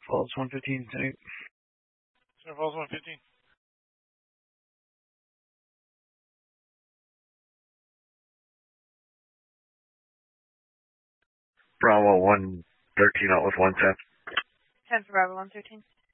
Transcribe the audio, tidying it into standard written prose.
Falls 115 tonight. Center Falls 115. Bravo 113 out with 110. 10 for Bravo 113.